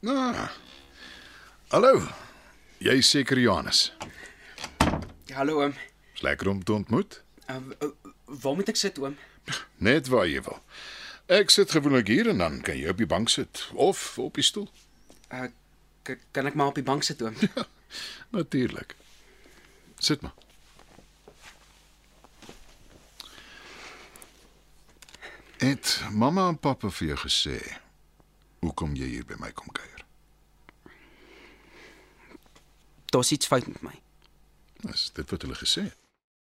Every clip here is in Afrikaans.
Nou, hallo. Jy is seker Johannes. Hallo oom. Is lekker om te ontmoet. Waar moet ek sit oom? Net waar jy wil. Ek sit gewoonlik hier en dan kan jy op die bank sit of op die stoel. Kan ek maar op die bank sit oom? Ja, natuurlik. Sit maar. Het mamma en pappa vir jou gesê hoekom jy hier by my kom kuier? Daar's iets fout met my. Is dit wat hulle gesê het?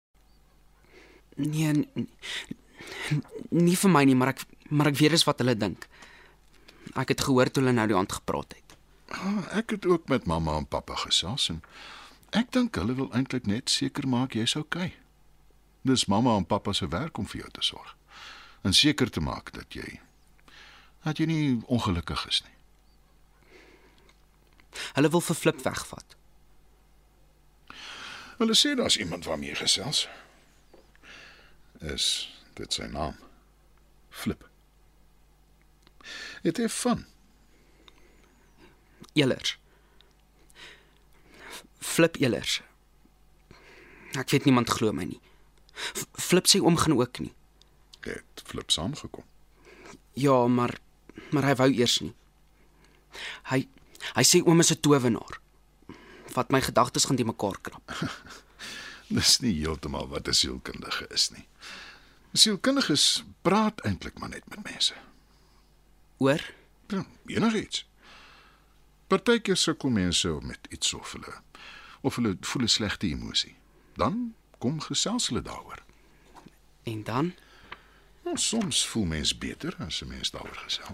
Nee, nie vir my nie, maar ek weet dis wat hulle dink. Ek het gehoor toe hulle nou die aand gepraat het. Ek het ook met mamma en pappa gesels en ek dink hulle wil eintlik net seker maak jy's okay. Dis mamma en pappa se werk om vir jou te sorg en seker te maak dat jy nie ongelukkig is nie. Hulle wil vir Flip wegvat. Hulle sê daar's iemand waarmee jy gesels. Is dit sy naam? Flip. Het hy van? Elers. Flip Elers. Ek weet niemand glo my nie. Flip sê oom gaan ook nie. Het Flip saamgekom? Ja, maar hy wou eers nie. Hy sê oom is 'n towenaar. Wat my gedagtes gaan die mekaar krap. Dis nie heeltemal wat 'n sielkundige is nie. Sielkundiges praat eintlik maar net met mense. Oor? Ja, enigiets. Partykeer sukkel mense met iets of hulle voel 'n slegte emosie. Dan kom gesels hulle daaroor. En dan? Nou, soms voel mens beter as 'n mens daaroor gesels.